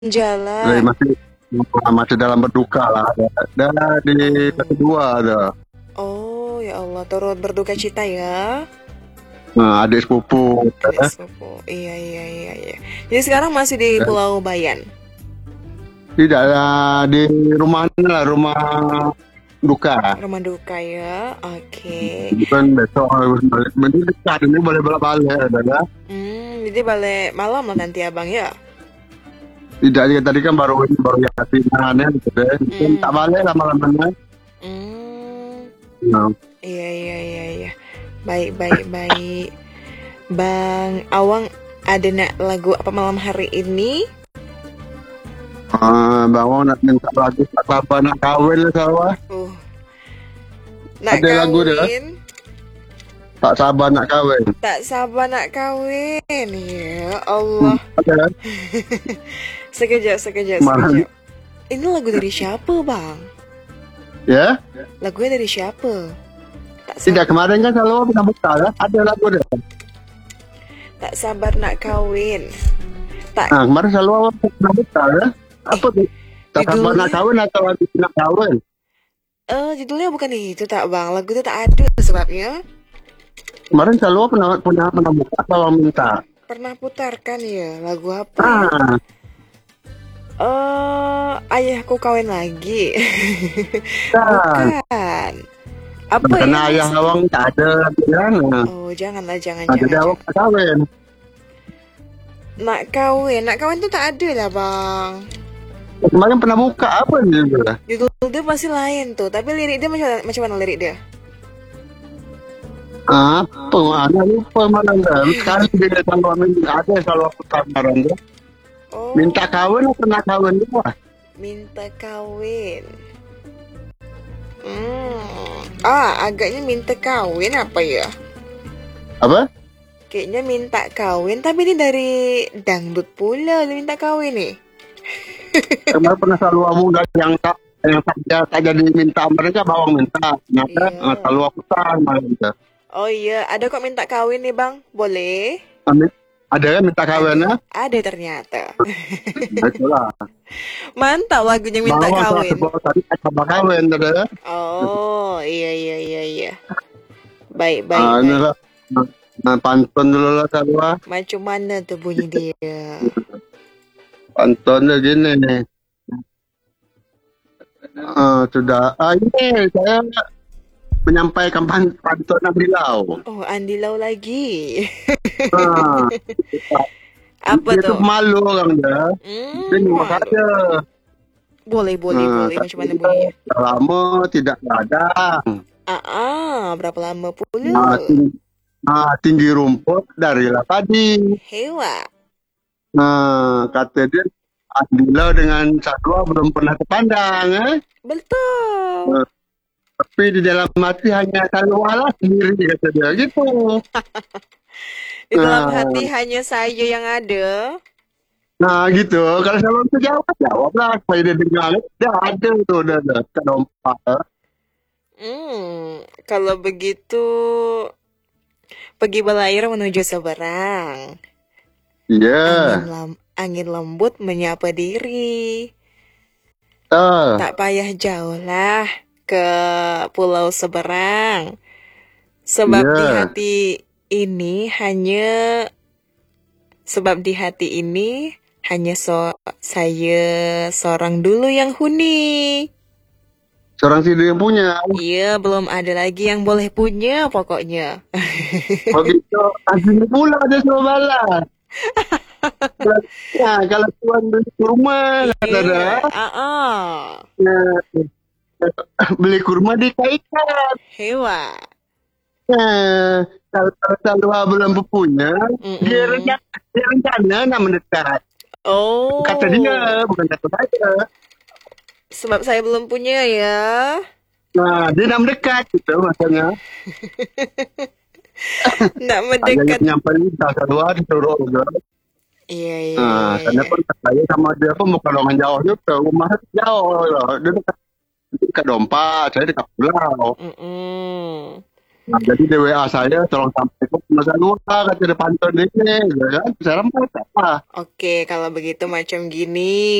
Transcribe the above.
Jalan. Masih dalam berduka lah. Ada di kedua ada. Oh, ya Allah, turut berduka cita ya. Nah, adik sepupu. Adik sepupu. Iya, iya, iya, iya. Jadi sekarang masih di Pulau Bayan. Tidak lah, di rumah lah, rumah duka. Rumah duka ya. Oke. Bukan besok harus balik. Ini dekat, ini boleh balik adalah. Jadi balik malam lah nanti abang ya. Tidak, tadi kan baru yasinan ya gitu deh. Tak balik lah malam-malam. Nah. Iya, iya, iya, iya. Baik, baik, baik. Bang Awang, ada nak lagu apa malam hari ini? Bang Awang nak minta lagu tak apa nak kawin lah sawah. Nak ada kawin. Lagu dia. Tak sabar nak kawin. Tak sabar nak kawin. Ya Allah. Ada. Sekejap. Ini lagu dari siapa, Bang? Ya? Lagunya dari siapa? Tidak, kemarin kan selalu pernah buka ya. Ada lagu dia. Tak sabar nak kawin. Kemarin selalu pernah buka ya. Apa tuh? Tak sabar nak kawin atau lagi nak kawin? Judulnya bukan itu tak, Bang. Lagu itu tak ada sebabnya. Kemarin selalu pernah buka kalau minta. Pernah putarkan ya, lagu apa? Ayahku kawin lagi. Bukan. Apa karena ayah Awang tak ada kan? Oh, janganlah, jangan. Ada Awang tak kawin. Nak kawin tuh tak ada lah, Bang. Kemarin pernah buka apa juga? Judul dia pasti lain tuh, tapi lirik dia macam mana lirik dia? Apa? Ada lupa mana dah. Sekali dia datang ada selalu aku tawaran dia. Minta kawin atau nak kawin dia? Minta kawin. Agaknya minta kawin apa ya? Apa? Kayaknya minta kawin, tapi ini dari dangdut pula dia minta kawin nih. Kemarin pernah selalu muda yang tak jadi minta mereka bawang minta. Ternyata selalu aku sama gitu. Oh iya, ada kok minta kawin nih, Bang. Boleh? Ada ya minta kawinnya? Ada ternyata. Itulah. Mantap lagunya minta kawin. Tadi sama kawin ada. Oh, iya. Baik. Pantun dulu lah Salwa. Macam mana tuh bunyi dia? Pantunnya gini nih. Sudah. Ini saya menyampaikan pantun Andilau. Oh, Andilau lagi. Apa tuh? Itu malu orang dah. Ini makanya. Boleh. Macam mana bunyinya? Lama tidak ladang. Berapa lama pula? Tinggi rumput darilah padi. Hewa. Kata dia, Andilau dengan Satwa belum pernah terpandang. Betul. Tapi di dalam hati hanya Salwa lah sendiri, kata dia gitu. Di dalam hati hanya saya yang ada. Nah gitu, kalau Salwa itu jawab lah. Supaya dia dengar, dia ada tuh, udah kedompak. Kalau begitu, pergi belayar menuju seberang. Iya. Angin lembut menyapa diri. Tak payah jauh lah ke pulau seberang. Sebab di hati ini hanya saya seorang dulu yang huni. Seorang sendiri yang punya. Iya, belum ada lagi yang boleh punya pokoknya. Begitu, asli pula ada semua balas. Kalau tuan beli kurma, beli kurma dikaitkan. Hewa. Kalau belum punya, dia rencana nak mendekat. Oh. Kata dia, bukan kata saya. Sebab saya belum punya ya. Dia nak mendekat gitu maksudnya. Nak mendekat. Nyampai keluar disuruh juga. Iya. Karena pun saya sama dia pun bukan orang jauh juga, rumah jauh loh. Dia dekat Dompa, saya dekat pulau. Nah, jadi di WA saya tolong sampaikan ke Mas Anwar kata depan ini, ya kan? Saya rempet apa? Oke, kalau begitu macam gini.